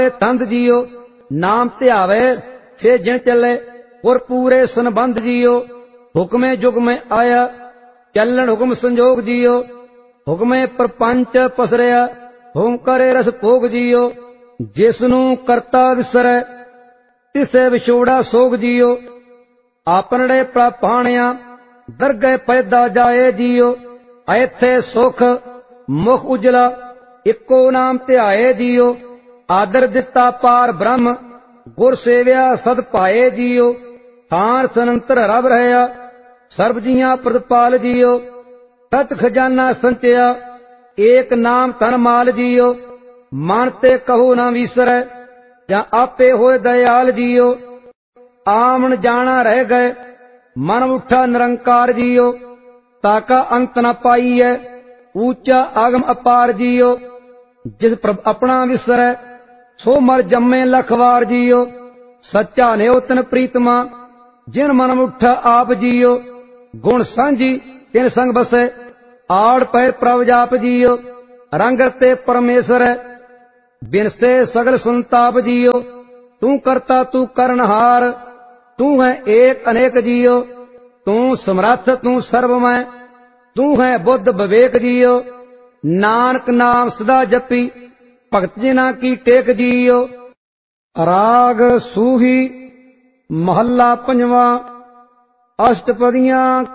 तंद जियो नाम ध्यावे छे जिन चले और पूरे संबंध जियो हुक्मे जुग में आया चलन हुक्म संजोग जियो हुक्मे प्रपंच पसरिया हुम करे रस भोग जियो जिसनू करता विसरै तिसे विछोड़ा सोग जियो आपनड़े प्रापाणिया दरगह पैदा जाए जियो ऐथे सुख मुख उजला इको नाम ध्याए जियो आदर दिता पार ब्रह्म गुर सेव्या सद पाए जियो थान सनंतर रब रहया सर्ब जिया प्रतिपाल जियो सत खजाना संचया एक नाम तन माल जियो मन ते कहो न विसरै या आपे होए दयाल जियो आमन जाना रह गए मन उठा निरंकार जियो ताका अंत न पाई है ऊंचा आगम अपार जियो जिस प्रभ अपना विसरै सो मर जम्मे लखवार जियो सच्चा न्योतन प्रीतमा जिन मन उठा आप जियो गुण सांझी तिन संग बसे आड़ पैर प्रभ जाप जियो रंग ते परमेश्वर बिनसे सगल संताप जियो तू करता तू करनहार तू है एक अनेक जियो तू समर्थ तू सर्वमय तू है बुद्ध विवेक जियो नानक नाम सदा जपी भगत जिना की टेक जियो। राग सूही महला पंजवा अष्टपदियां